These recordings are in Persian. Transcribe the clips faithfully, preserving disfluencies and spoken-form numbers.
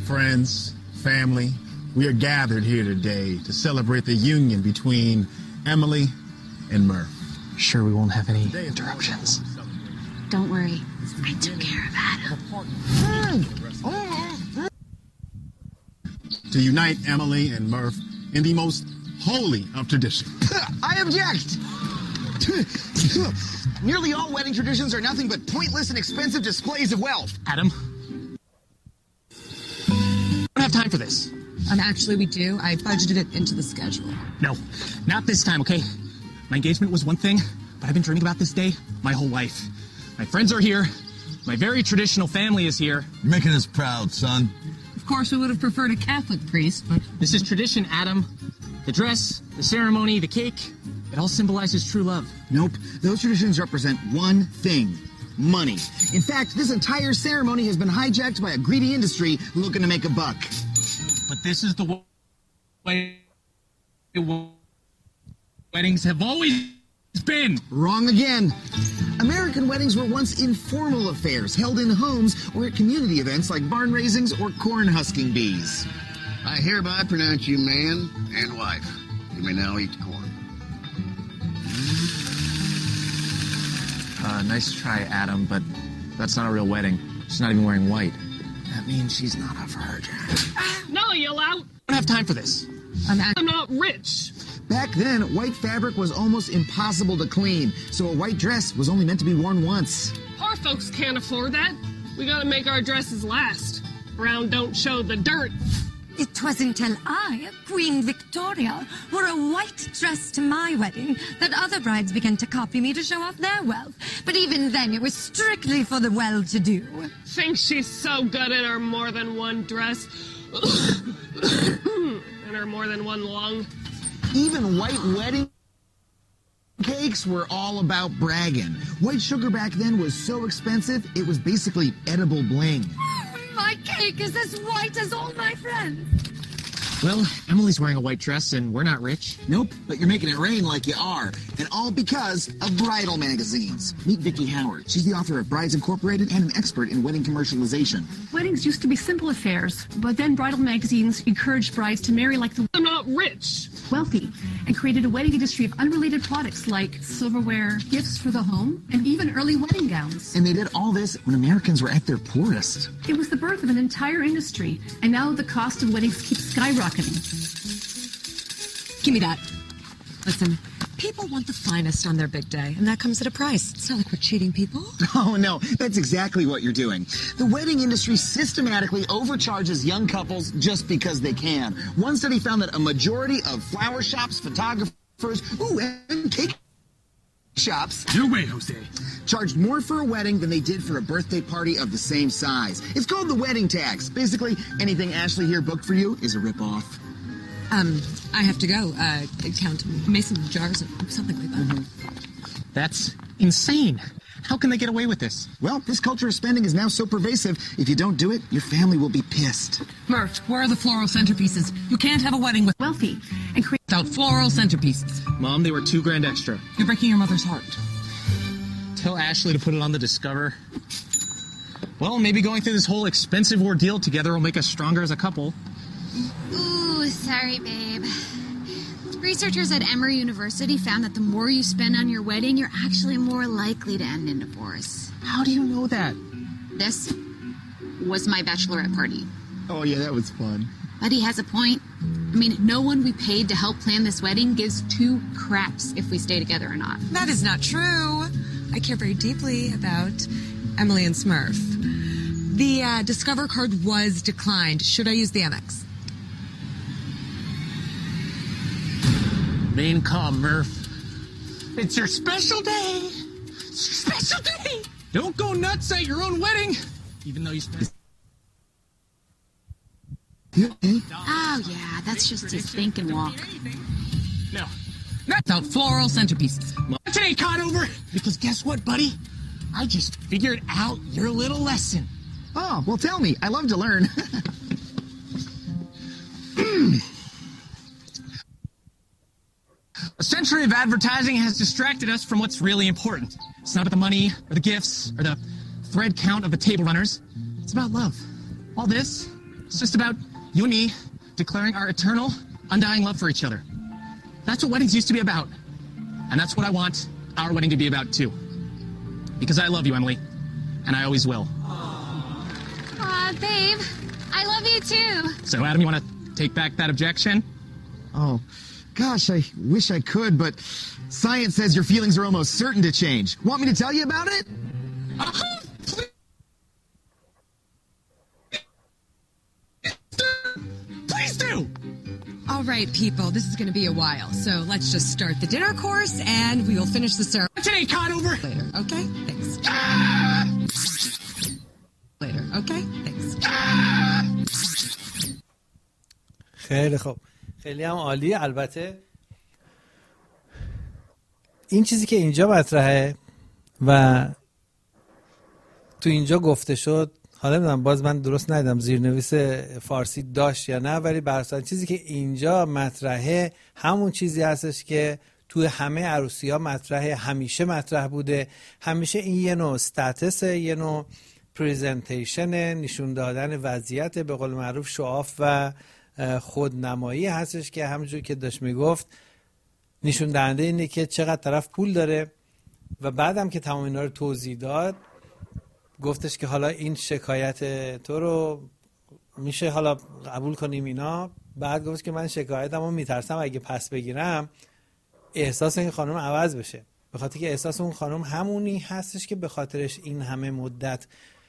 friends, family, we are gathered here today to celebrate the union between Emily and Murph. Sure we won't have any interruptions. Don't worry. I took care of Adam. To unite Emily and Murph in the most holy of traditions. I object! Nearly all wedding traditions are nothing but pointless and expensive displays of wealth. Adam, I don't have time for this. Um, actually, we do. I budgeted it into the schedule. No, not this time, okay? My engagement was one thing, but I've been dreaming about this day my whole life. My friends are here. My very traditional family is here. You're making us proud, son. Of course, we would have preferred a Catholic priest, but... This is tradition, Adam. The dress, the ceremony, the cake, it all symbolizes true love. Nope. Those traditions represent one thing. Money. In fact, this entire ceremony has been hijacked by a greedy industry looking to make a buck. But this is the way weddings have always been. Wrong again. American weddings were once informal affairs held in homes or at community events like barn raisings or corn husking bees. I hereby pronounce you man and wife. You may now eat the corn. Uh, nice try, Adam, but that's not a real wedding. She's not even wearing white. That means she's not a virgin. No, yell out. I don't have time for this. I'm, I'm not rich. Back then, white fabric was almost impossible to clean, so a white dress was only meant to be worn once. Poor folks can't afford that. We gotta make our dresses last. Brown don't show the dirt. It wasn't until I, Queen Victoria, wore a white dress to my wedding that other brides began to copy me to show off their wealth. But even then, it was strictly for the well-to-do. Thinks she's so good at her more than one dress. And her more than one lung. Even white wedding cakes were all about bragging. White sugar back then was so expensive, it was basically edible bling. My cake is as white as all my friends. Well, Emily's wearing a white dress and we're not rich. Nope, but you're making it rain like you are. And all because of bridal magazines. Meet Vicki Howard. She's the author of Brides Incorporated and an expert in wedding commercialization. Weddings used to be simple affairs, but then bridal magazines encouraged brides to marry like the I'm not rich. wealthy and created a wedding industry of unrelated products like silverware, gifts for the home, and even early wedding gowns. And they did all this when Americans were at their poorest. It was the birth of an entire industry, and now the cost of weddings keeps skyrocketing. Give me that. Listen, people want the finest on their big day, and that comes at a price. It's not like we're cheating people. Oh, no, that's exactly what you're doing. The wedding industry systematically overcharges young couples just because they can. One study found that a majority of flower shops, photographers, ooh, and cake shops No way, Jose. charged more for a wedding than they did for a birthday party of the same size. It's called the wedding tax. Basically, anything Ashley here booked for you is a ripoff. Um, I have to go. Uh, count mason jars or something like that. Mm-hmm. That's insane. How can they get away with this? Well, this culture of spending is now so pervasive, if you don't do it, your family will be pissed. Murph, where are the floral centerpieces? You can't have a wedding with Wealthy and create without floral centerpieces. Mom, they were two grand extra. You're breaking your mother's heart. Tell Ashley to put it on the Discover. Well, maybe going through this whole expensive ordeal together will make us stronger as a couple. Ooh, sorry, babe. Researchers at Emory University found that the more you spend on your wedding, you're actually more likely to end in divorce. How do you know that? This was my bachelorette party. Oh, yeah, that was fun. But he has a point. I mean, no one we paid to help plan this wedding gives two craps if we stay together or not. That is not true. I care very deeply about Emily and Smurf. The uh, Discover card was declined. Should I use the Amex? Main com, Murph. It's your special day. It's your special day. Don't go nuts at your own wedding, even though you spent... Oh, yeah, that's just his think and walk. No. Without floral centerpieces. Today caught over. Because guess what, buddy? I just figured out your little lesson. Oh, well, tell me. I love to learn. A century of advertising has distracted us from what's really important. It's not about the money or the gifts or the thread count of the table runners. It's about love. All this, It's just about you and me declaring our eternal, undying love for each other. That's what weddings used to be about. And that's what I want our wedding to be about, too. Because I love you, Emily. And I always will. Aw, babe. I love you, too. So, Adam, you want to take back that objection? Oh, gosh, I wish I could, but science says your feelings are almost certain to change. Want me to tell you about it? Uh-huh. Please do! All right, people, this is going to be a while, so let's just start the dinner course, and we will finish the ceremony today, Con, over! Later, okay? Thanks. Ah! Later, okay? Thanks. Ah! خیلی خوب. خیلی هم عالی. البته این چیزی که اینجا مطرحه و تو اینجا گفته شد، حالا نمیدونم باز من درست ندیدم زیرنویس فارسی داشت یا نه، ولی برای چیزی که اینجا مطرحه همون چیزی هستش که تو همه عروسی ها مطرحه، همیشه مطرح بوده. همیشه این یه نوع استاتسه، یه نوع پریزنتیشن، نشون دادن وضعیت، به قول معروف شعاف و خودنمایی هستش که همونجور که داشت میگفت نشون دهنده اینه که چقدر طرف پول داره. و بعدم که تمام اینا رو توضیح داد گفتش که حالا این شکایت تو رو میشه حالا قبول کنیم اینا. بعد گفتش که من شکایتم رو میترسم اگه پس بگیرم احساس این خانم عوض بشه، به خاطر که احساس اون خانم همونی هستش که به خاطرش این همه مدت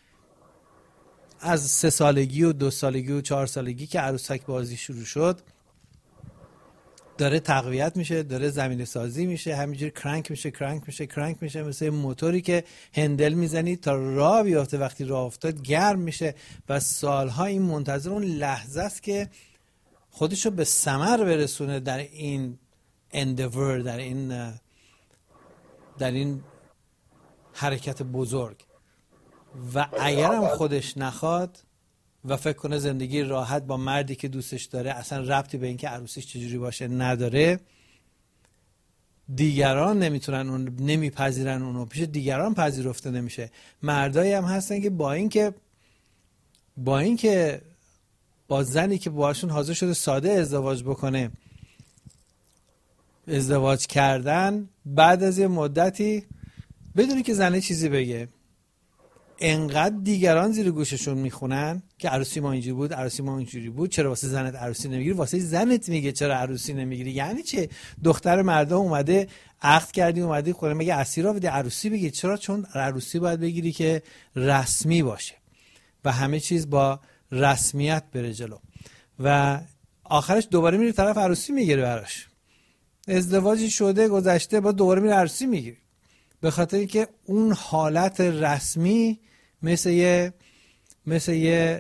از سه سالگی و دو سالگی و چهار سالگی که عروسک بازی شروع شد داره تقویت میشه، داره زمینه سازی میشه، همینجوری کرانک میشه کرانک میشه کرانک میشه، مثل موتوری که هندل میزنی تا راه بیافته. وقتی راه افتاد گرم میشه و سالها این منتظر اون لحظه است که خودشو به ثمر برسونه در این اندیور، در این در این حرکت بزرگ. و اگرم خودش نخواد و فکر کنه زندگی راحت با مردی که دوستش داره اصلا ربطی به این که عروسیش چجوری باشه نداره، دیگران نمیتونن اون، نمیپذیرن اونو، پیش دیگران پذیرفته نمیشه. مردایی هم هستن که با این که با این که با زنی که باشون حاضر شده ساده ازدواج بکنه ازدواج کردن، بعد از یه مدتی بدونی که زنه چیزی بگه انقدر دیگران زیر گوششون میخونن که عروسی ما اینجوری بود، عروسی ما اینجوری بود، چرا واسه زنت عروسی نمیگیری؟ واسه زنت میگه چرا عروسی نمیگیری. یعنی چه؟ دختر مردم اومده عقد کردی اومدی خونه مگه اسیرا بده عروسی بگی؟ چرا؟ چون عروسی باید بگیری که رسمی باشه و همه چیز با رسمیت بره جلو و آخرش دوباره میره طرف عروسی میگیره براش. ازدواجی شده گذشته با دوباره میره عروسی میگیره، به خاطر اینکه اون حالت رسمی مثل یه مثل یه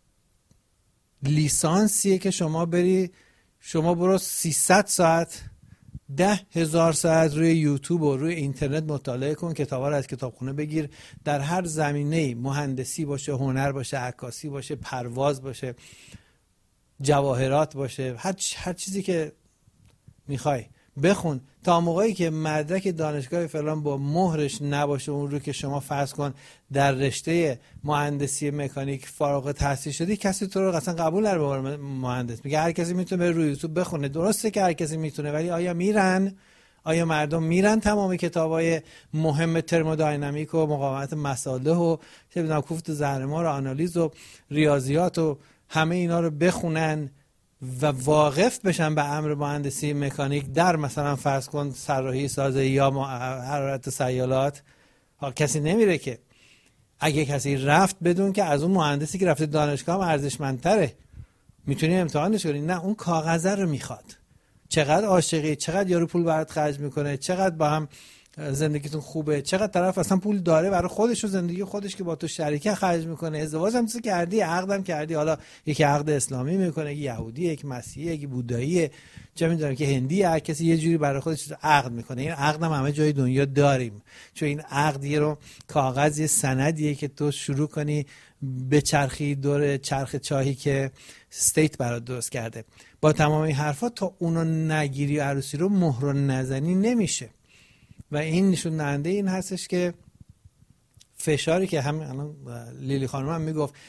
لیسانسیه که شما بری شما برو سیصد ساعت ده هزار ساعت روی یوتیوب و روی اینترنت مطالعه کن، کتابا رو از کتابخونه بگیر، در هر زمینه مهندسی باشه، هنر باشه، عکاسی باشه، پرواز باشه، جواهرات باشه، هر هر چیزی که میخوای بخون تا موقعی که مدرک دانشگاه فلان با مهرش نباشه، اون رو که شما فرض کن در رشته مهندسی مکانیک فارغ التحصیل شدی، کسی تو رو اصلا قبول نداره به عنوان مهندس. میگه هر کسی میتونه روی یوتیوب بخونه. درسته که هر کسی میتونه، ولی آیا میرن؟ آیا مردم میرن تمام کتابای مهم ترمودینامیک و مقاومت مصالح و چه میدونم کوفت زهرمار و آنالیز و ریاضیات و همه اینا رو بخونن و واقف بشن به امر مهندسی مکانیک در مثلا فرض کن طراحی سازی یا حرارت سیالات؟ ها کسی نمیره که. اگه کسی رفت بدون که از اون مهندسی که رفته دانشگاه هم ارزشمندتره میتونی امتحانش کنی. نه، اون کاغذه رو میخواد. چقدر عاشقی، چقدر یارو پول برات خرج میکنه، چقدر با هم زندگیتون خوبه، چقدر طرف اصلا پول داره برای خودش و زندگی خودش که با تو شریکه خرج میکنه. ازدواج هم چیزی کردی، عقدم کردی، حالا یکی عقد اسلامی میکنه، یکی یهودی، یکی مسیحی، یکی بودایی، چه میدونم که هندی، هر کسی یه جوری برای خودش عقد میکنه. این عقد هم همه جای دنیا داریم، چون این عقد یه رو کاغذ، یه سندیه که تو شروع کنی به چرخی دور چرخ چاهی که استیت برات درست کرده. با تمام این حرفا تا اونو نگیری عروسی رو مهر و نزنی نمیشه. و این نشون دهنده این هستش که فشاری که هم الان لیلی خانم هم میگفت،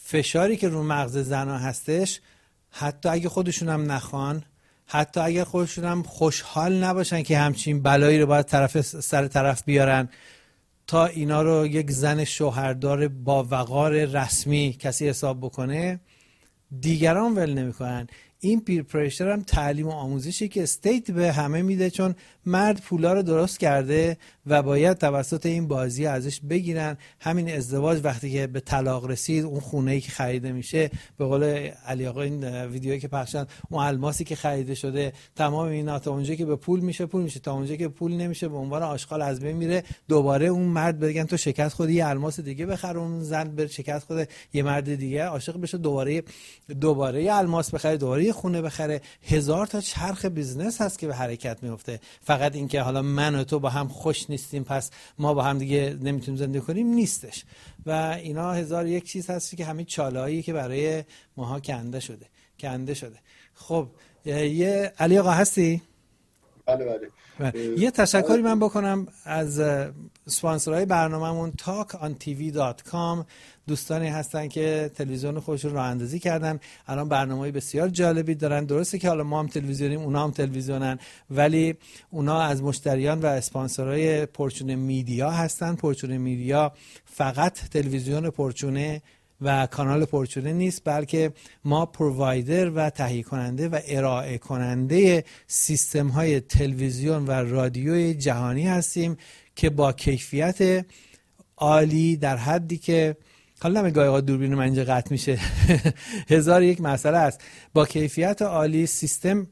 فشاری که رو مغز زنها هستش، حتی اگه خودشون هم نخوان، حتی اگر خودشون هم خوشحال نباشن که همچین بلایی رو باید طرف سر طرف بیارن تا اینا رو یک زن شوهردار با وقار رسمی کسی حساب بکنه، دیگران ول نمیکنن. این پیر پرشر هم تعلیم و آموزشی که استیت به همه میده، چون مرد پولا رو درست کرده و باید توسط این بازی ازش بگیرن. همین ازدواج وقتی که به طلاق رسید، اون خونه‌ای که خریده میشه، به قول علی آقا این ویدیویی که پخشن، اون الماسی که خریده شده، تمام اینا تا اونجایی که به پول میشه پول میشه، تا اونجایی که پول نمیشه به عنوان آشغال از بین میره. دوباره اون مرد بگن تو شکست خودی یه الماس دیگه بخر، اون زن بره شکست خود یه مرد دیگه عاشق بشه، دوباره دوباره یه الماس بخره، دوباره خونه بخره. هزار تا چرخ بیزنس هست که به حرکت میفته. فقط اینکه حالا من و تو با هم خوش نیستیم پس ما با هم دیگه نمیتونیم زندگی کنیم نیستش. و اینا هزار یک چیز هست که همین چالهایی که برای ماها کنده شده کنده شده. خب یه علی آقا هستی؟ بله بله. یه تشکری من بکنم از اسپانسرهای برنامه‌مون تاک آن تی وی دات کام. دوستانی هستن که تلویزیون خودشون راه اندازی کردن، الان برنامه‌های بسیار جالبی دارن. درسته که حالا ما هم تلویزیونیم، اونا هم تلویزیونن، ولی اونا از مشتریان و اسپانسرهای پرچونه میدیا هستن. پرچونه میدیا فقط تلویزیون پرچونه و کانال پرچونه نیست، بلکه ما پرووایدر و تهیه کننده و ارائه کننده سیستم های تلویزیون و رادیوی جهانی هستیم که با کیفیت عالی، در حدی که حالا نمیگه آقا دوربین من اینجا قطع میشه هزار یک مسئله است، با کیفیت عالی سیستم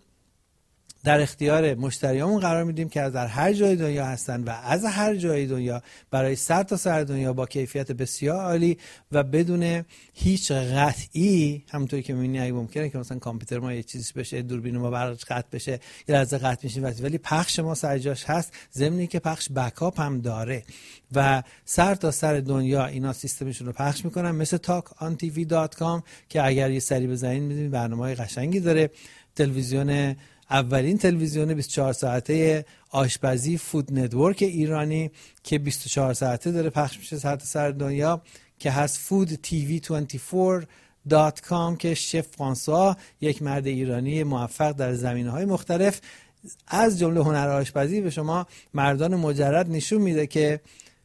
در اختیار مشتریامون قرار میدیم که از در هر جای دنیا هستن و از هر جای دنیا برای سر تا سر دنیا با کیفیت بسیار عالی و بدون هیچ قطعی. همونطوری که می‌بینی اگه ممکنه که مثلا کامپیوتر ما یه چیزی بشه، دوربین ما برقش قطع بشه، یه لحظه قطع میشه، ولی پخش ما سر جاش هست، ضمن که پخش بکاپ هم داره و سر تا سر دنیا اینا سیستمشون رو پخش میکنن، مثل تاک آن تی وی دات کام که اگر یه سری بزنین می‌بینید برنامه‌های قشنگی داره. تلویزیون اولین تلویزیون بیست و چهار ساعته آشپزی فود نتورک ایرانی که بیست و چهار ساعته داره پخش میشه سر تا سر دنیا، که هست فود تی وی بیست و چهار دات کام که شف فرانسوا، یک مرد ایرانی موفق در زمینه‌های مختلف از جمله هنر آشپزی، به شما مردان مجرد نشون میده که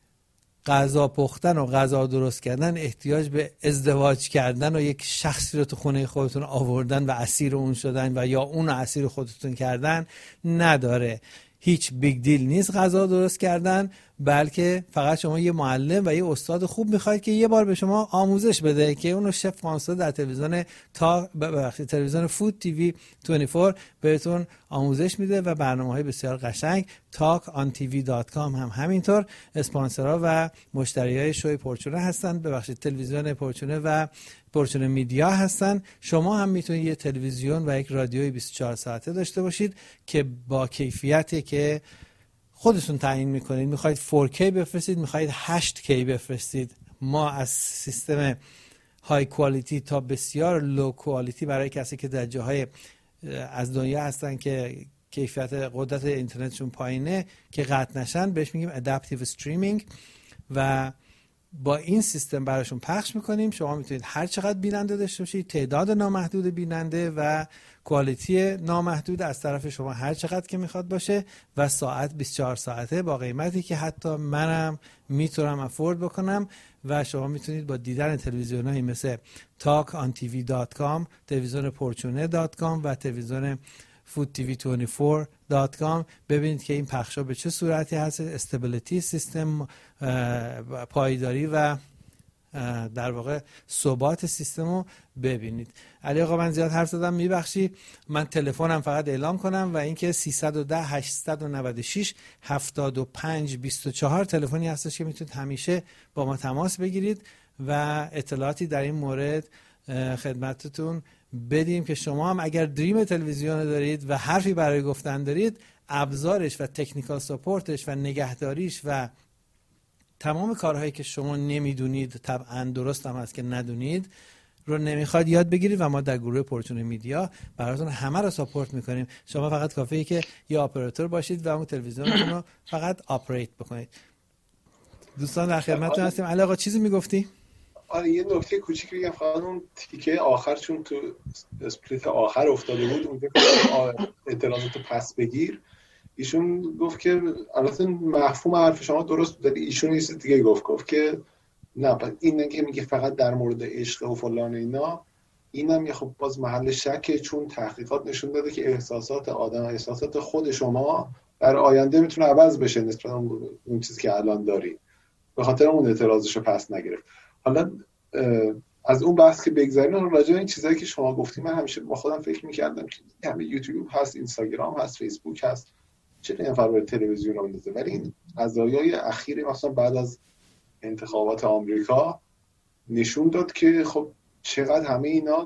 غذا پختن و غذا درست کردن احتیاج به ازدواج کردن و یک شخصی رو تو خونه خودتون آوردن و اسیر اون شدن و یا اون رو اسیر خودتون کردن نداره. هیچ بیگ دیل نیست غذا درست کردن، بلکه فقط شما یه معلم و یه استاد خوب میخواید که یه بار به شما آموزش بده، که اونو شف فرانسوا در تلویزیون تا ببخشید تلویزیون فود تی وی بیست و چهار بهتون آموزش میده و برنامه‌های بسیار قشنگ. تاک آن تی وی دات کام هم همینطور اسپانسرها و مشتریای شوی پرچونه هستن، ببخشید تلویزیون پرچونه و پرچونه میدیا هستن. شما هم میتونید یه تلویزیون و یک رادیوی بیست و چهار ساعته داشته باشید که با کیفیتی که خودتون تعیین میکنید. میخواید فور کی بفرستید، میخواید هشت کی بفرستید، ما از سیستم های کوالیتی تا بسیار لو کوالیتی برای کسی که در جاهای از دنیا هستن که کیفیت قدرت اینترنتشون پایینه که قطع نشن، بهش میگیم ادپتیو استریمینگ و با این سیستم براشون پخش میکنیم. شما میتونید هر چقدر بیننده داشته باشید، تعداد نامحدود بیننده و کوالیتی نامحدود از طرف شما هر چقدر که میخواد باشه و ساعت بیست و چهار ساعته با قیمتی که حتی منم میتونم افورد بکنم و شما میتونید با دیدن تلویزیونایی مثل تاک آن تی وی دات کام، تلویزیون پرچونه دات کام و تلویزیون فود تی وی بیست و چهار دات کام ببینید که این پخشا به چه صورتی هست، استابیلیتی سیستم، پایداری و در واقع ثبات سیستم رو ببینید. علی آقا من زیاد حرف زدم، میبخشی. من تلفنم فقط اعلام کنم و اینکه سیصد و ده هشتصد و نود و شش هفتاد و پنج بیست و چهار تلفنی هستش که میتونید همیشه با ما تماس بگیرید و اطلاعاتی در این مورد خدمتتون بدیم که شما هم اگر دریم تلویزیون دارید و حرفی برای گفتن دارید، ابزارش و تکنیکال ساپورتش و نگهداریش و تمام کارهایی که شما نمیدونید، طبعا درست هم هست که ندونید، رو نمیخواد یاد بگیرید و ما در گروه پرچونه میدیا براتون همه رو ساپورت میکنیم. شما فقط کافیه که یه آپراتور باشید و اون تلویزیونتون رو فقط آپریت بکنید. دوستان در خدمتتون هستیم. علی آقا چیزی میگفتی؟ آره یه نکته کوچیک بگم فقط اون تیکه آخر چون تو اسپلیت آخر افتاده بود اونجا اعتراضات پس بگیر ایشون گفت که البته مفهوم حرف شما درست بود ایشون یه چیز دیگه گفت گفت که نه این که میگه فقط در مورد عشق و فلان اینا اینم یه خب باز محل شکه چون تحقیقات نشون داده که احساسات آدم احساسات خود شما در آینده میتونه عوض بشه نسبت اون چیزی که الان داری به خاطر اون اعتراضشو پس نگرفت. حالا از اون بحث که بگذاریم راجع به این چیزایی که شما گفتیم من همیشه با خودم فکر می‌کردم که همه یوتیوب هست اینستاگرام هست فیسبوک هست چه نفر روی تلویزیون رو می‌ذاره ولی این قضایای اخیر مثلا بعد از انتخابات آمریکا نشون داد که خب چقدر همه اینا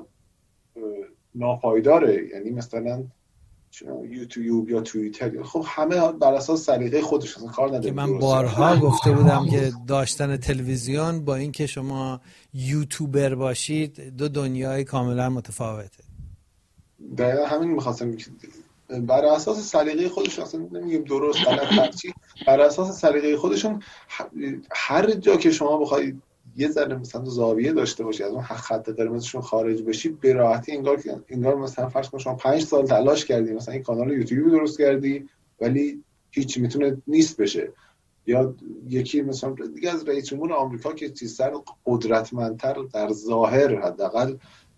ناپایداره یعنی مثلا یوتیوب یا توییتر خب همه بر اساس سلیقه خودشون کار نداره. من بارها گفته بودم که داشتن تلویزیون با اینکه شما یوتیوبر باشید دو دنیای کاملا متفاوته. دقیقا همین می‌خواستم بر اساس سلیقه خودشون اصلا نمیگم درست غلط هرچی بر اساس سلیقه خودشون هر جا که شما بخواید یه ذره مثلا زاویه داشته باشی از اون خط قرمزشون خارج بشی به راحتی انگار انگار مثلا فرض کن شما پنج سال تلاش کردی مثلا این کانال یوتیوب درست کردی ولی هیچ میتونه نیست بشه یا یکی مثلا دیگه از رئیس جمهور آمریکا که چیزتر قدرتمندتر در ظاهر حداقل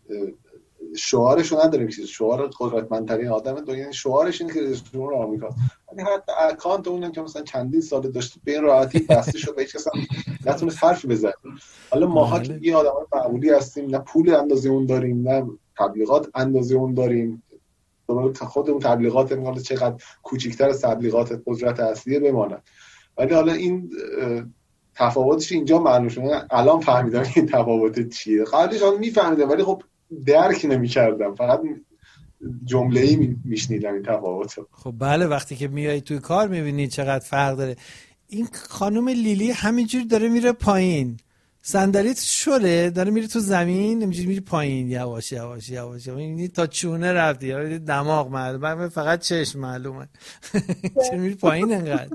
شعارشو نداریم که شعار قدرتمندترین آدم دنیا یعنی شعارش اینه که رئیس جمهور آمریکا یعنی حتی اکانت اونم که مثلا چندین سال داشته به این راحتی بسته شد به هیچ کس نتونه حرف بزنه. حالا ماها که یه آدمای معمولی هستیم نه پول اندازه اون داریم نه تبلیغات اندازه اون داریم خود اون تبلیغات میگه چقدر کوچیک‌تر از تبلیغات قدرت اصلیه بماند ولی حالا این تفاوتش اینجا معلوم شده الان فهمیدم این تفاوت چیه قبلش اون میفهمیدم ولی خب درک نمی‌کردم فقط جمله‌ای میشنیدم این تفاوتو. خب بله وقتی که میای توی کار میبینی چقدر فرق داره. این خانم لیلی همینجوری داره میره پایین صندلیت شله داره میره تو زمین همینجوری میره پایین یواش یواش یواش یعنی تا چونه رفتی یا دماغ معلومه فقط چشم معلومه چه میره پایین انقدر.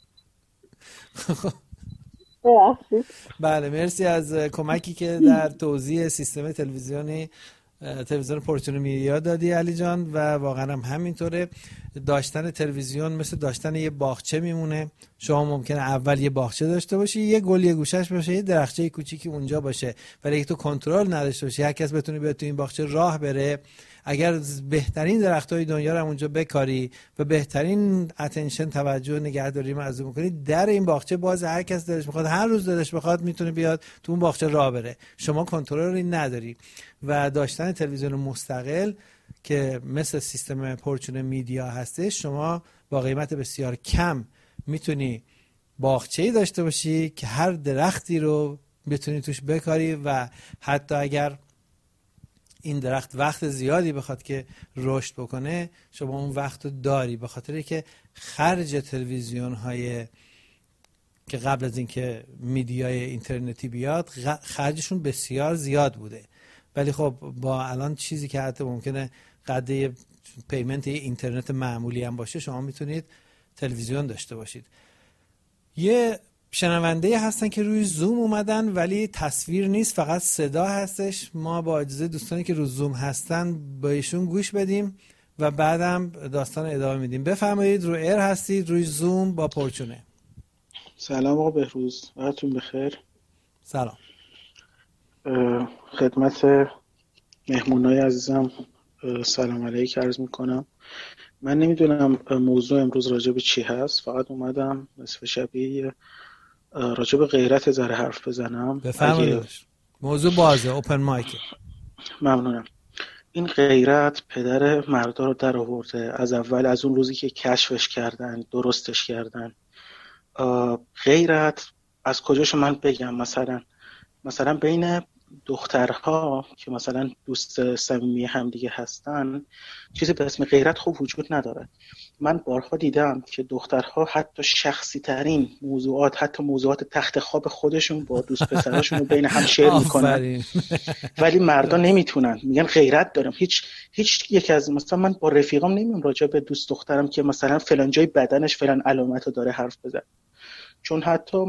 بله مرسی از کمکی که در توضیح سیستم تلویزیونی تلویزیون پورچون میدیا دادی علی جان و واقعا هم همینطوره. داشتن تلویزیون مثل داشتن یه باغچه میمونه. شما ممکنه اول یه باغچه داشته باشی یه گل یه گوشش باشه یه درخچه کوچیکی اونجا باشه ولی اگه تو کنترل نداشته باشی هر کس بتونه بیاد تو این باغچه راه بره اگر بهترین درختای دنیا رو اونجا بکاری و بهترین اتنشن توجه نگهداری مردم کنی در این باغچه باز هر کس دلش میخواد هر روز دلش بخواد میتونه بیاد تو اون باغچه راه بره. شما کنترلی نداری و داشتن تلویزیون مستقل که مثل سیستم پورچون میدیا هستش شما با قیمت بسیار کم میتونی باغچه‌ای داشته باشی که هر درختی رو بتونی توش بکاری و حتی اگر این درخت وقت زیادی بخواد که رشد بکنه شما اون وقت رو داری به خاطر که خرج تلویزیون های که قبل از اینکه میدیای اینترنتی بیاد خرجشون بسیار زیاد بوده ولی خب با الان چیزی که حتی ممکنه قده پیمنت اینترنت معمولی هم باشه شما میتونید تلویزیون داشته باشید. یه شنونده هستن که روی زوم اومدن ولی تصویر نیست فقط صدا هستش. ما با اجازه دوستانی که روی زوم هستن با ایشون گوش بدیم و بعدم داستان ادامه میدیم. بفرمایید رو ایر هستید روی زوم با پورچونه. سلام آقا بهروز وقتتون بخیر. سلام خدمت مهمونای عزیزم سلام علیک عرض میکنم. من نمیدونم موضوع امروز راجع به چی هست فقط اومدم نصف شبیه راجع به غیرت ذره حرف بزنم. بفرمایید موضوع بازه اوپن مایک. ممنونم. این غیرت پدر مردا رو در آورده از اول از اون روزی که کشفش کردن درستش کردن. غیرت از کجاشو من بگم مثلا مثلا بین دخترها که مثلا دوست صمیمی هم دیگه هستن چیزی به اسم غیرت خوب وجود نداره. من بارها دیدم که دخترها حتی شخصی ترین موضوعات حتی موضوعات تخت خواب خودشون با دوست پسراشون رو بین هم شیر میکنن ولی مردا نمیتونن میگن غیرت دارم. هیچ هیچ یک از مثلا من با رفیقام نمیام راجع به دوست دخترم که مثلا فلان جای بدنش فلان علامتو داره حرف بزنم چون حتی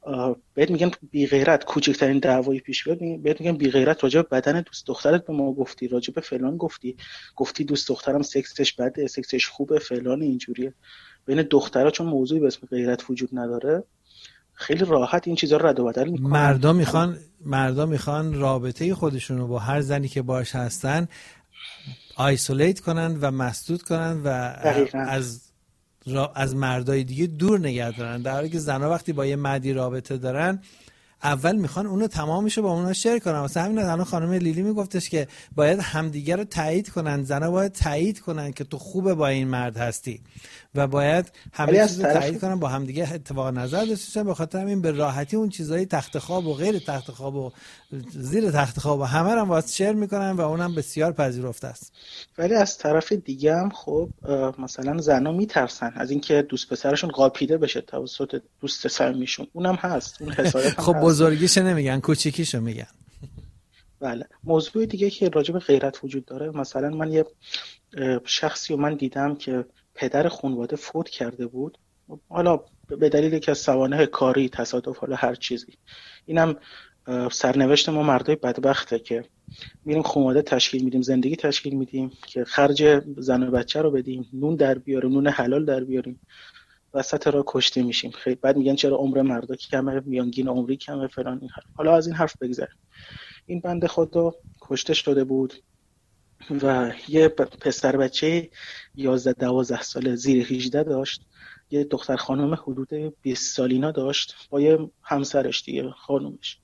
بهت میگن بی غیرت، کوچکترین دعوایی پیش بیاد بهت میگن بی غیرت، راجع به بدن دوست دخترت به ما گفتی، راجع به فلان گفتی، گفتی دوست دخترم سکسش بده، سکسش خوبه، فلان اینجوریه. بین دخترها چون موضوعی به اسم غیرت وجود نداره، خیلی راحت این چیزا رو رد و بدل میکنن. مردا میخوان مردا میخوان رابطه خودشون رو با هر زنی که باهاش هستن آیسولیت کنن و مسدود کنن و دقیقا. از از مردای دیگه دور نگه دارن، در حالی که زنها وقتی با یه مردی رابطه دارن اول میخوان اونو تمامشو با اونها شیر کنن. واسه همین الان خانم لیلی میگفتش که باید همدیگه رو تایید کنن، زنها باید تایید کنن که تو خوبه با این مرد هستی و باید همه چیز رو تایید کنن، با همدیگه اتفاق نظر داشته باشن. به خاطر همین به راحتی اون چیزای تخت خواب و غیر تخت خواب و زیر تخت خواب و همه رو واسه شیر میکنن و اونم بسیار پذیرفته است. ولی از طرف دیگه هم خب مثلا زنا میترسن از اینکه دوست پسرشون قاپیده بشه توسط دوست صمیمیشون، اونم هست، اون حسادت هم خب هست. بزرگیشو نمیگن، کوچیکیشو میگن. بله. موضوع دیگه که راجع به غیرت وجود داره، مثلا من یه شخصی رو من دیدم که پدر خانواده فوت کرده بود، حالا به دلیل که از سوانح کاری، تصادف، حالا هر چیزی. اینم سرنوشت ما مردای بدبخته که میریم خانواده تشکیل میدیم، زندگی تشکیل میدیم که خرج زن و بچه رو بدیم، نون در بیاریم، نون حلال در بیاریم، وسط راه کشته میشیم. خیلی بعد میگن چرا عمر مردا کمه، میانگین عمری کمه، فلان این حرف. حالا از این حرف بگذریم. این بنده خدا کشته شده بود و یه پسر بچه یازده دوازده ساله زیر هجده داشت، یه دختر خانم حدود بیست سالینا داشت با یه همسرش دیگه خانومش.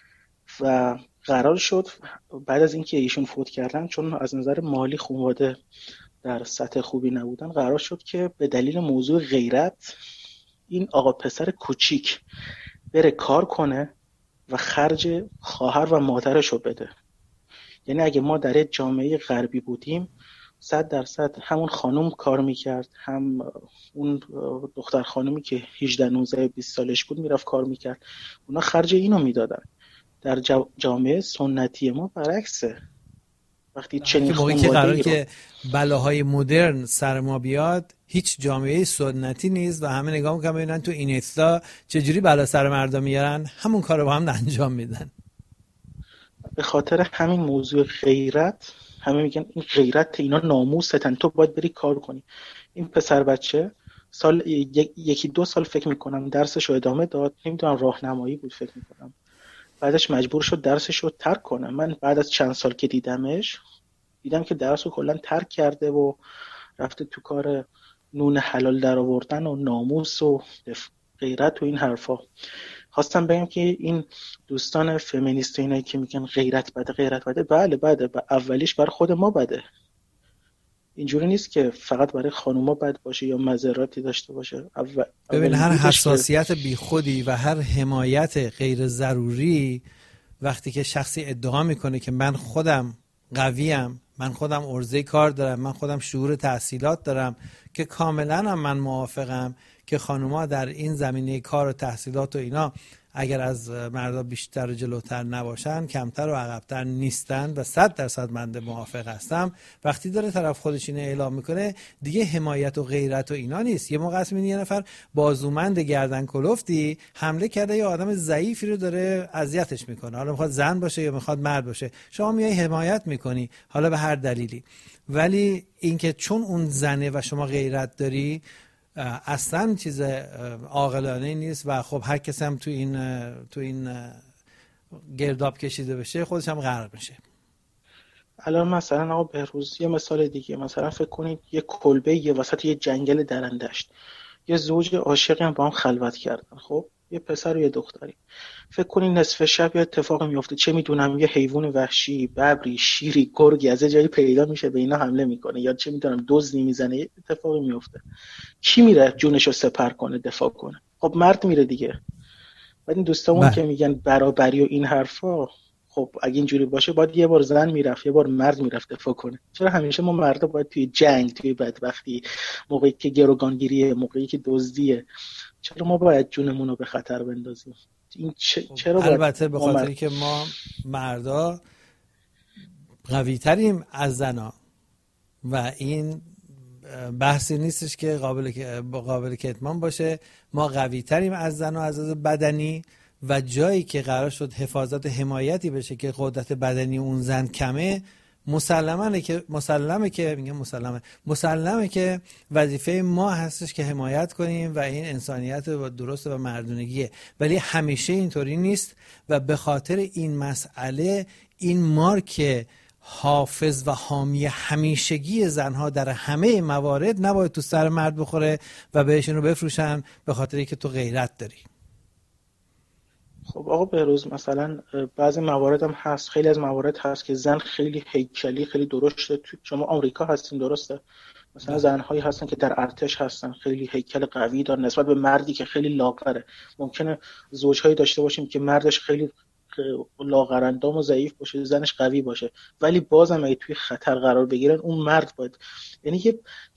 و قرار شد بعد از اینکه ایشون فوت کردن، چون از نظر مالی خانواده در سطح خوبی نبودن، قرار شد که به دلیل موضوع غیرت این آقا پسر کوچیک بره کار کنه و خرج خواهر و مادرش رو بده. یعنی اگه ما در جامعه غربی بودیم صد درصد همون خانم کار میکرد، هم اون دختر خانمی که هجده نوزده بیست سالش بود میرفت کار میکرد، اونا خرج اینو میدادن. در جامعه سنتی ما برعکسه. وقتی چنین موقعی که قرار که بلاهای مدرن سر ما بیاد، هیچ جامعه سنتی نیست و همه نگاه میکنن ببینن تو اینستا چجوری بلا سر مردم میارن، همون کار رو با هم انجام میدن. به خاطر همین موضوع غیرت همه میگن این غیرت، اینا ناموستن، تو باید بری کار کنی. این پسر بچه سال یکی دو سال فکر میکنم درسش رو ادامه داد، نمیدونم راهنمایی بود فکر میکنم، بعدش مجبور شد درسش رو ترک کنه. من بعد از چند سال که دیدمش دیدم که درس رو کلا ترک کرده و رفته تو کار نون حلال در آوردن و ناموس و غیرت و این حرفا. خواستم بگم که این دوستان فمینیست اینایی که میگن غیرت بده غیرت بده، بله بده، اولیش برای خود ما بده. اینجوری نیست که فقط برای خانوما بد باشه یا مضراتی داشته باشه. اول ببین هر حساسیت بیخودی و هر حمایت غیر ضروری وقتی که شخصی ادعا میکنه که من خودم قویم، من خودم عرضه کار دارم، من خودم شعور تحصیلات دارم، که کاملا هم من موافقم که خانوما در این زمینه کار و تحصیلات و اینا اگر از مردا بیشتر و جلوتر نباشن کمتر و عقبتر نیستن و صد درصد من موافق هستم. وقتی داره طرف خودش اینو اعلام میکنه دیگه حمایت و غیرت و اینا نیست. یه موقع است یه نفر بازومند گردن کلفتی حمله کرده یه آدم ضعیفی رو داره اذیتش میکنه، حالا میخواد زن باشه یا میخواد مرد باشه، شما میای حمایت میکنی حالا به هر دلیلی. ولی اینکه چون اون زنه و شما غیرت داری اصلا چیز عاقلانه نیست و خب هر کس هم تو این تو این گرداب کشیده بشه خودش هم غرق میشه. الان مثلا آقا بهروز یه مثال دیگه، مثلا فکر کنید یه کلبه یه وسط یه جنگل درندشت، یه زوج عاشقی هم با هم خلوت کردن، خب یه پسر و یه دختری. فکر کنید نصف شب یه اتفاقی میفته، چه میدونم یه حیوان وحشی، ببری، شیری، گرگی از یه جایی پیدا میشه به اینا حمله میکنه، یا چه میدونم دزدی میزنه، یه اتفاقی میفته. کی میره جونشو سپر کنه دفاع کنه؟ خب مرد میره دیگه. بعد این دوستامون که میگن برابری و این حرفا، خب اگه اینجوری باشه باید یه بار زن میرفت یه بار مرد میرفت دفاع کنه. چرا همیشه ما مردا باید توی جنگ، توی بدبختی، موقعی که گروگانگیریه، موقعی که دزدیه، چرا ما باید جونمون رو به خطر بندازیم؟ این چرا البته به خاطری که ما مردا قوی تریم از زنا و این بحثی نیستش که قابل قابل کتمان باشه. ما قوی تریم از زن و از لحاظ بدنی و جایی که قرار شد حفاظت و حمایتی بشه که قدرت بدنی اون زن کمه، مسلمه که مسلمه که میگم مسلمه مسلمه که وظیفه ما هستش که حمایت کنیم و این انسانیت و درست و مردونگیه. ولی همیشه اینطوری نیست و به خاطر این مسئله این مارک حافظ و حامی همیشگی زنها در همه موارد نباید تو سر مرد بخوره و بهشون رو بفروشن به خاطری که تو غیرت داری. خب آقا بهروز، مثلا بعضی موارد هم هست، خیلی از موارد هست که زن خیلی هیکلی خیلی درشته. تو شما آمریکا هستین درسته؟ مثلا زنهایی هستن که در ارتش هستن، خیلی هیکل قوی دارن نسبت به مردی که خیلی لاغره. ممکنه زوجهایی داشته باشیم که مردش خیلی لاغرندام و ضعیف باشه، زنش قوی باشه، ولی بازم اگه توی خطر قرار بگیرن اون مرد باید، یعنی یه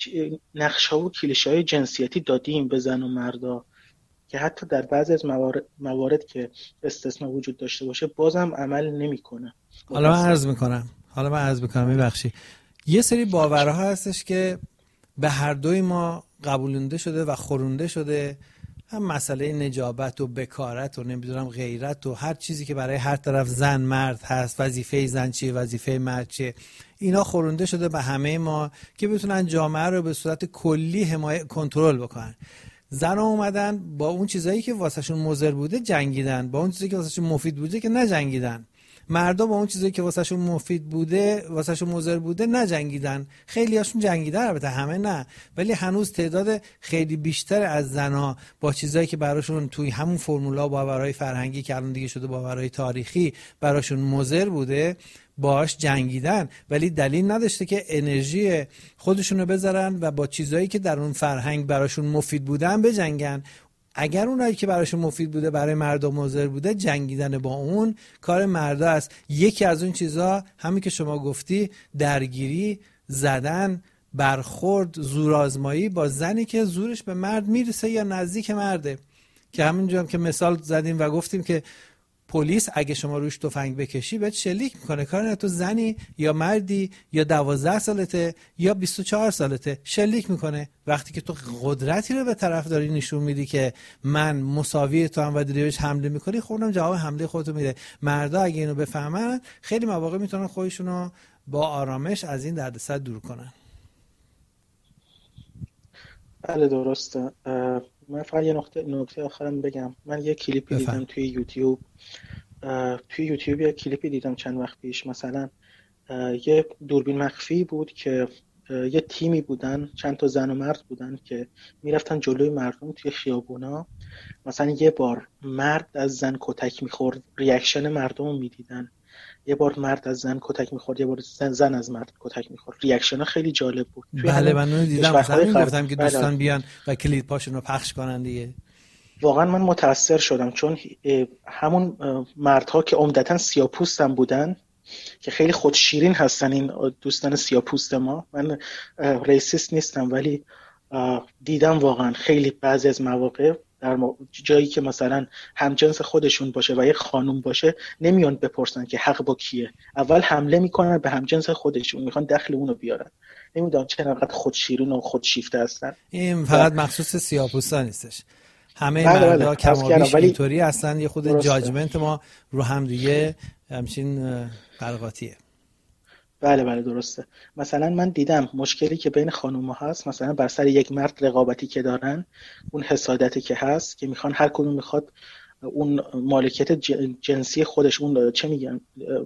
نقشه‌ها و کلیشه‌های جنسیتی دادیم به زن و مردا که حتی در بعضی از موارد, موارد که استثناء وجود داشته باشه بازم عمل نمیکنه. حالا من عرض میکنم حالا من عرض میکنم میبخشی یه سری باورها هستش که به هر دوی ما قبولونده شده و خورونده شده، هم مسئله نجابت و بکارت و نمیدونم غیرت و هر چیزی که برای هر طرف زن مرد هست، وظیفه زن چیه وظیفه مرد چیه، اینا خورونده شده به همه ما که بتونن جامعه رو به صورت کلی حمایت کنترل بکنن. زن ها اومدن با اون چیزایی که واسهشون مضر بوده جنگیدن، با اون چیزایی که واسهشون مفید بوده که نجنگیدن. مردا با اون چیزایی که واسهشون مفید بوده واسهشون مضر بوده نجنگیدن. خیلی هاشون جنگیدن، البته همه نه، ولی هنوز تعداد خیلی بیشتر از زنها با چیزایی که براشون توی همون فرمولا باورهای فرهنگی که الان دیگه شده باورهای تاریخی براشون مضر بوده باش جنگیدن، ولی دلیل نداشته که انرژی خودشون رو بذارن و با چیزایی که در اون فرهنگ براشون مفید بودن بجنگن. اگر اونایی که براشون مفید بوده برای مردم مضر بوده، جنگیدن با اون کار مردا است. یکی از اون چیزا همین که شما گفتی، درگیری، زدن، برخورد، زورآزمایی با زنی که زورش به مرد میرسه یا نزدیک مرده، که همینجا هم که مثال زدیم و گفتیم که پلیس اگه شما روش تفنگ بکشی بهت شلیک میکنه. کار نه تو زنی یا مردی یا دوازده سالته یا بیست و چهار سالته، شلیک میکنه. وقتی که تو قدرتی رو به طرف داری نشون میدی که من مساوی تو هم و داری بهش حمله میکنی، خب اونم جواب حمله خودتو میده. مردا اگه اینو بفهمن خیلی مواقع میتونن خودشونو با آرامش از این دردسر دور کنن. بله درسته. من فقط یه نکته نکته آخرم بگم. من یه کلیپی بفهم. دیدم توی یوتیوب توی یوتیوب یه کلیپی دیدم چند وقت پیش. مثلا یه دوربین مخفی بود که یه تیمی بودن، چند تا زن و مرد بودن که میرفتن جلوی مردم توی خیابونا. مثلا یه بار مرد از زن کتک میخورد، ریاکشن مردم رو میدیدن. یه بار مرد از زن کتک میخورد، یه بار زن, زن از مرد کتک میخورد. ریاکشن خیلی جالب بود. بله من اون دیدم، همین گفتم که دوستان بله. بیان و کلیپاشون رو پخش کنن دیگه. واقعا من متاثر شدم، چون همون مردها که عمدتاً سیاه‌پوستن بودن که خیلی خودشیرین هستن این دوستان سیاه‌پوست ما. من ریسیست نیستم، ولی دیدم واقعا خیلی بعضی از مواقع در جایی که مثلا همجنس خودشون باشه و یه خانوم باشه نمیان بپرسن که حق با کیه، اول حمله میکنن به همجنس خودشون، میخوان دخل اونو بیارن. نمیدونم چقدر خودشیرین و خودشیفته هستن. این فقط مخصوص سیاه‌پوستا نیستش، همه مردا کمابیش اینطوری هستن. یه خود جاجمنت ما رو هم دیگه همچین قلقاتیه. بله بله درسته. مثلا من دیدم مشکلی که بین خانوما هست، مثلا بر سر یک مرد رقابتی که دارن، اون حسادتی که هست که میخوان هر کدوم میخواد اون مالکیت جنسی خودش، اون چه میگن،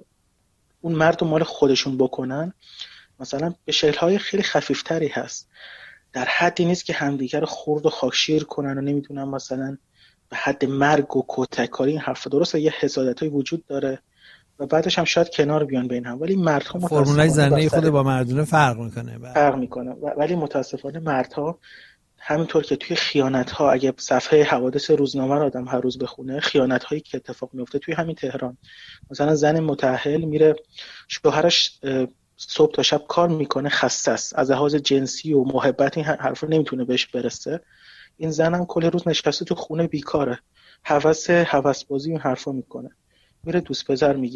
اون مرد و مال خودشون بکنن. مثلا به شکل‌های خیلی خفیفتری هست، در حدی نیست که همدیگر رو خرد و خاکشیر کنن و نمیدونم مثلا به حد مرگ و کتککاری. این حرف درسته، یه حسادتایی وجود داره و بعدش هم شاید کنار بیان بین هم، ولی مردها فرمولای زنی خود با مردونه فرق میکنه فرق میکنه ولی متاسفانه مردها همینطور که توی خیانت‌ها، اگه صفحه حوادث روزنامه رو آدم هر روز بخونه، خیانت‌هایی که اتفاق میفته توی همین تهران، مثلا زن متأهل میره شوهرش صبح تا شب کار میکنه، خسته است، از لحاظ جنسی و محبت این حرفا نمیتونه بهش برسه. این زن هم کل روز نشسته تو خونه بیکاره، هوس هوس بازی این حرفا میکنه، میره دوست پسر میگیره،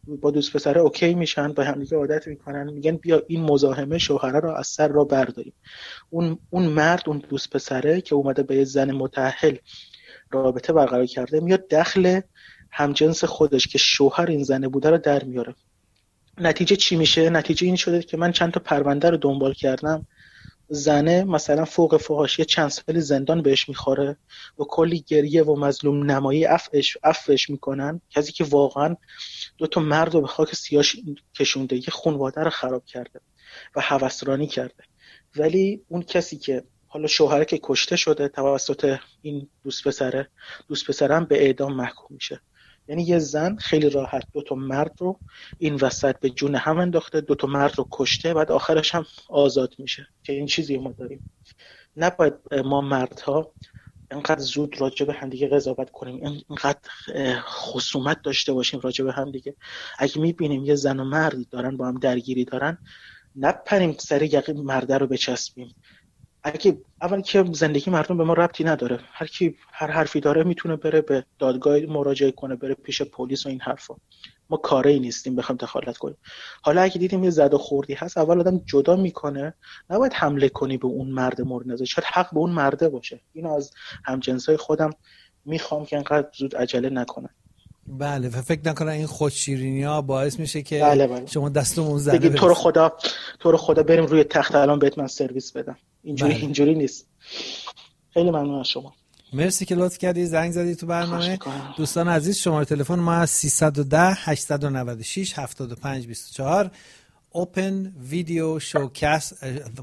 با دوست پسره اوکی میشن، با همدیگه عادت میکنن، میگن بیا این مزاحمه شوهره رو از سر را برداریم. اون اون مرد، اون دوست پسره که اومده به یه زن متأهل رابطه برقرار کرده، میاد دخل همجنس خودش که شوهر این زنه بوده رو در میاره. نتیجه چی میشه؟ نتیجه این شده که من چند تا پرونده رو دنبال کردم، زنه مثلا فوق فحاشی چند سال زندان بهش میخوره و کلی گریه و مظلوم نمایی عفوش عفوش میکنن، کسی که واقعا دو تا مرد رو به خاک سیاه کشونده، یه خانواده رو خراب کرده و هوسرانی کرده. ولی اون کسی که حالا شوهره که کشته شده توسط این دوست پسره، دوست پسره هم به اعدام محکوم میشه. یعنی یه زن خیلی راحت دو تا مرد رو این وسط به جون هم انداخته، دو تا مرد رو کشته، بعد آخرش هم آزاد میشه که این چیزی ما داریم. نباید ما مردها اینقدر زود راجع به همدیگه قضاوت کنیم، اینقدر خصومت داشته باشیم راجع به همدیگه. اگه میبینیم یه زن و مردی دارن با هم درگیری دارن، نپریم سر یقه مرده رو بچسبیم. اگه اول که زندگی مردم به ما ربطی نداره، هر کی هر حرفی داره میتونه بره به دادگاه مراجعه کنه، بره پیش پلیس و این حرفا. ما کاری نیستیم بخوام دخالت کنیم. حالا اگه دیدیم یه زد و خوردی هست، اول آدم جدا میکنه، نباید حمله کنی به اون مرد مورد نظر، شاید حق به اون مرده باشه. اینو از همجنسای خودم میخوام که انقدر زود عجله نکنن. بله، و فکر نکنم این خودشیرینی‌ها باعث میشه که بله بله. شما دستمون زنه بگید تو رو خدا تو رو خدا بریم روی تخت الان بهت من سرویس بدم. اینجوری بله. اینجوری نیست. خیلی ممنون از شما. مرسی که لطف کردی زنگ زدی تو برنامه. دوستان عزیز، شماره تلفن ما از سیصد و ده هشتصد و نود و شش هفتاد و پنج بیست و چهار. اوپن ویدیو شوکیس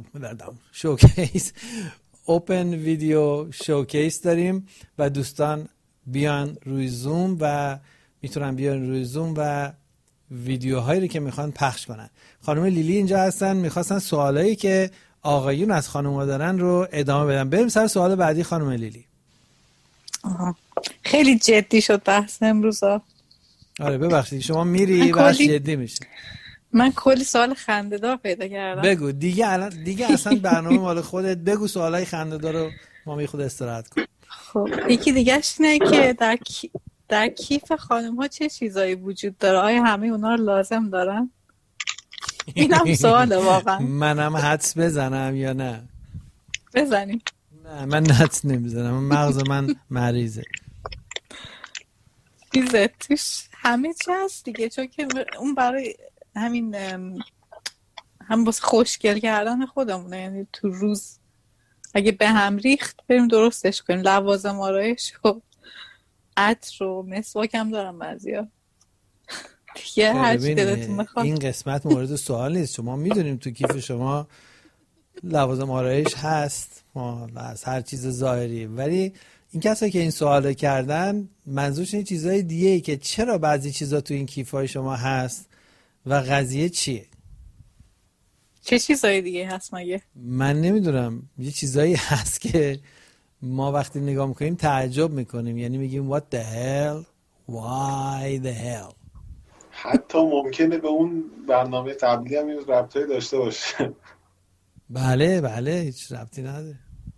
شوکیس اوپن ویدیو شوکیس داریم و دوستان بیان روی زوم و میتونن بیان روی زوم و ویدیوهایی رو که میخوان پخش کنن. خانم لیلی اینجا هستن، میخواستن سوالایی که آقایون از خانوما دارن رو ادامه بدن. بریم سر سوال بعدی خانم لیلی. آها. خیلی جدی شد بحث امروزا. آره ببخشید، شما میری بحث کلی... جدی میشه. من کلی سوال خنده‌دار پیدا کردم. بگو دیگه الان دیگه اصلا برنامه مال خودت، بگو سوالای خنده‌دار رو ما می خود استراحت کنیم. خب یکی دیگه‌ش اینه که در کی... در کیف خانم‌ها چه چیزایی وجود داره؟ آیا همه اونا رو لازم دارن؟ اینم سواله واقعا. منم حدس بزنم یا نه؟ بزنیم. نه من حدس نمیزنم، مغز من مریضه. چیزه توش همه چی هست دیگه، چون که اون برای همین هم واسه خوشگل کردن خودمونه. یعنی تو روز اگه به هم ریخت بریم درستش کنیم. لوازم آرایش و عطر و مسواک هم دارم بعضیا دیگه، هر چی دلتون بخواد. این قسمت مورد سوال نیست. شما میدونیم تو کیف شما لوازم آرایش هست، ما از هر چیز ظاهری، ولی این کسایی که این سوالو کردن منظورش این چیزای دیگه ای که چرا بعضی چیزا تو این کیفای شما هست و قضیه چیه؟ چه چیزای دیگه هست مگه؟ من نمیدونم، یه چیزایی هست که ما وقتی نگاه میکنیم تعجب میکنیم، یعنی میگیم what the hell why the hell. حتی ممکنه به اون برنامه قبلی هم این ربطایی داشته باشه. بله بله هیچ ربطی نداره.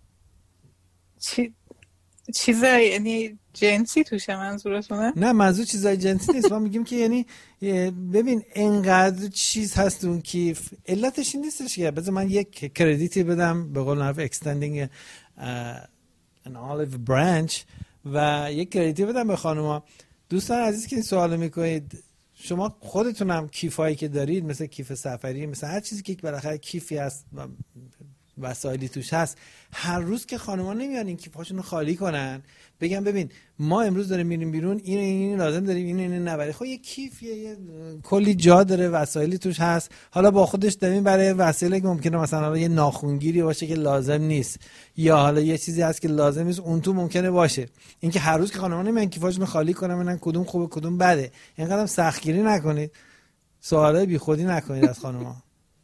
چی چیزای یعنی جنسی توشه منظورتونه؟ نه منظور چیزای جنسی نیست. ما میگیم که یعنی ببین انقدر چیز هست اون کیف، علتش این نیستش که بذار من یک کردیتی بدم به قول معروف extending an olive branch و یک کردیتی بدم به خانوما. دوستان عزیز که این سوالو میکنید، شما خودتونم کیفایی که دارید مثل کیف سفری، مثل هر چیزی که بالاخره کیفی هست وسایلی توش هست، هر روز که خانوما نمیان این کیفاشون رو خالی کنن بگم ببین ما امروز داریم میریم بیرون، این این لازم داریم، این این نبری. خب یه کیفیه، یه کلی جا داره، وسایلی توش هست، حالا با خودش داریم برای وسایلی که ممکنه مثلا حالا یه ناخونگیری باشه که لازم نیست، یا حالا یه چیزی هست که لازم نیست اون تو ممکنه باشه. اینکه هر روز که خانوما نمیان کیفاشون رو خالی کنن ببینن کدوم خوبه کدوم بده، اینقدرم سختگیری نکنید، سوالای بیخودی نکنید از خانوما.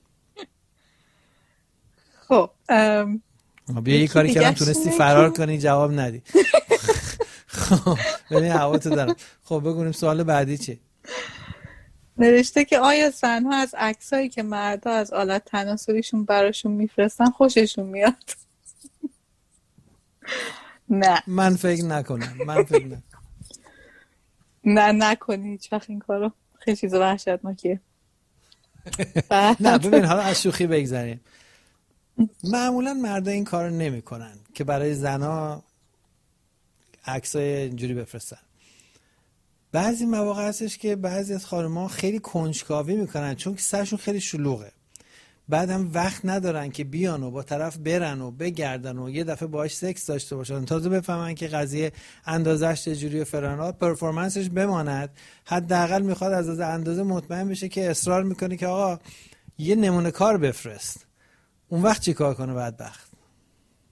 خب ام... بیا یه کاری کردم تونستی فرار کنی جواب ندی. خب ببین هواتو دارم. خب بگونیم سوال بعدی چیه؟ نوشته که آیا زنها از عکسایی که مردا از آلت تناسلیشون براشون میفرستن خوششون میاد؟ نه من فکر نکنم. من فکر نکنم. نه نکنی هیچ وقت این کارو. خیلی چیز وحشتناکیه. نه ببین حالا از شوخی بگذاریم، معمولا مردا این کارو نمیکنن که برای زنا عکسای اینجوری بفرستن. بعضی مواقع هستش که بعضی از خانم‌ها خیلی کنجکاوی میکنن چون که سرشون خیلی شلوغه، بعدم وقت ندارن که بیان و با طرف برن و بگردن و یه دفعه باهاش سکس داشته باشن تازه بفهمن که قضیه اندازش چجوری و فلان، پرفورمنسش بماند. حداقل میخواد از از اندازه مطمئن بشه که اصرار میکنه که آقا یه نمونه کار بفرست. اون وقت چی کار کنه بدبخت؟